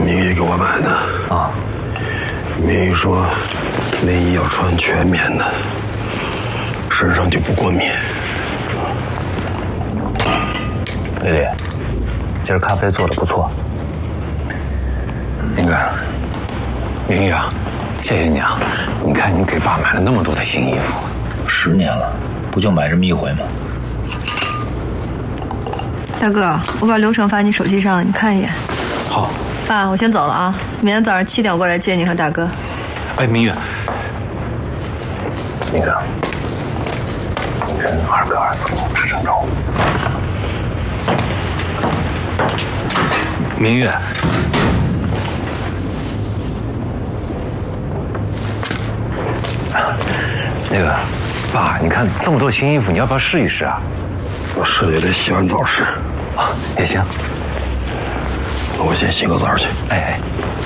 明玉给我买的啊。 明玉说，内衣要穿全棉的，身上就不过敏。 丽丽，今儿咖啡做的不错。那个，明玉啊，谢谢你啊！你看你给爸买了那么多的新衣服 ，10年了，不就买这么一回吗？ 大哥，我把流程发你手机上了，你看一眼。 好。 爸，我先走了啊，明天早上7点过来接你和大哥。 哎，明玉，那个，你跟2哥2嫂打声招呼。明玉，那个，爸，你看这么多新衣服，你要不要试一试啊？ 我试也得洗完澡试。 啊，也行。 那我先洗个澡去。 哎哎。